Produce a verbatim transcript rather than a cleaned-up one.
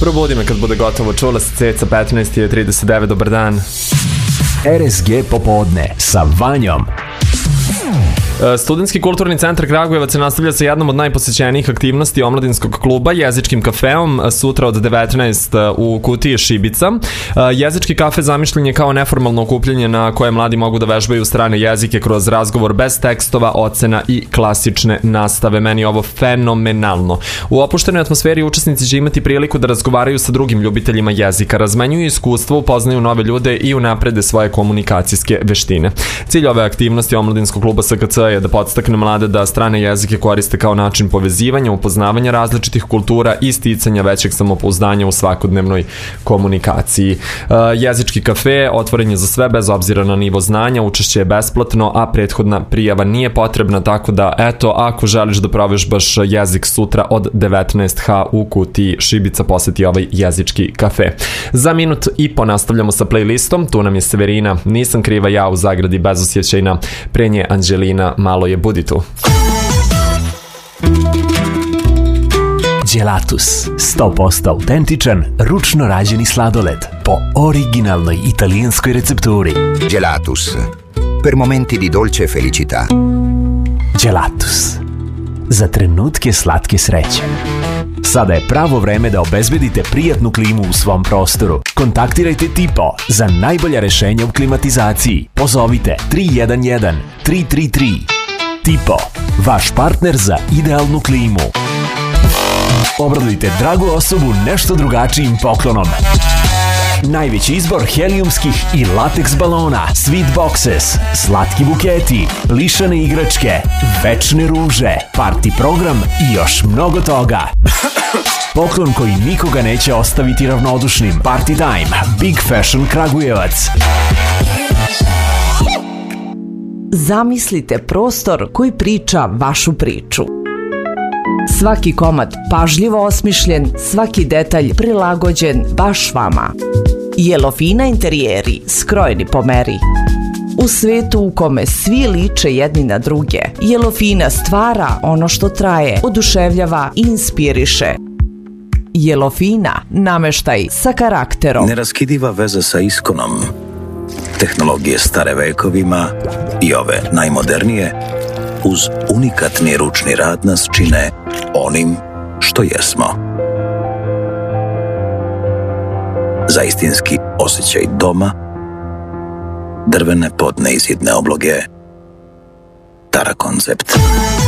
Probudi me kad bude gotovo. Čula se Ceca, petnaest i trideset devet, dobar dan. R S G popodne sa Vanjom. Studentski kulturni centar Kragujevac se nastavlja sa jednom od najposećenijih aktivnosti omladinskog kluba, jezičkim kafeom, sutra od devetnaest u kutiji Šibica. Jezički kafe zamišljen je kao neformalno okupljanje na koje mladi mogu da vežbaju strane jezike kroz razgovor bez tekstova, ocena i klasične nastave. Meni je ovo fenomenalno. U opuštenoj atmosferi učesnici će imati priliku da razgovaraju sa drugim ljubiteljima jezika, razmenjuju iskustvo, upoznaju nove ljude i unaprede svoje komunikacijske veštine. Cilj ove aktivnosti omladinskog kluba S K C je da podstakne mlade da strane jezike koriste kao način povezivanja, upoznavanja različitih kultura i sticanja većeg samopouzdanja u svakodnevnoj komunikaciji. E, jezički kafe otvoren je za sve bez obzira na nivo znanja, učešće je besplatno, a prethodna prijava nije potrebna, tako da eto, ako želiš da provežbaš jezik sutra od devetnaest ha u kutiji Šibica, poseti ovaj jezički kafe. Za minut i po nastavljamo sa playlistom, tu nam je Severina, Nisam kriva ja u zagradi bezosjećajna, pre nje Anđelina, Malo je budi tu. Gelatus, sto posto autentičan, ručno rađeni sladoled po originalnoj italijanskoj recepturi. Gelatus, per momenti di dolce felicità. Gelatus, za trenutke slatke sreće. Sada je pravo vreme da obezbedite prijatnu klimu u svom prostoru. Kontaktirajte Tipo za najbolja rešenja u klimatizaciji. Pozovite tri jedan jedan tri tri tri. Tipo, vaš partner za idealnu klimu. Obradujte dragu osobu nešto drugačijim poklonom. Najveći izbor helijumskih i lateks balona, sweet boxes, slatki buketi, lišane igračke, večne ruže, party program i još mnogo toga. Poklon koji nikoga neće ostaviti ravnodušnim. Party time, Big Fashion Kragujevac. Zamislite prostor koji priča vašu priču. Svaki komad pažljivo osmišljen, svaki detalj prilagođen baš vama. Jelofina interijeri, skrojeni po meri. U svetu u kome svi liče jedni na druge, Jelofina stvara ono što traje, oduševljava i inspiriše. Jelofina, nameštaj sa karakterom. Neraskidiva veza sa iskonom. Tehnologije stare vekovima i ove najmodernije, uz unikatni ručni rad nas čine onim što jesmo. Za istinski osjećaj doma, drvene podne izidne obloge, Tara koncept.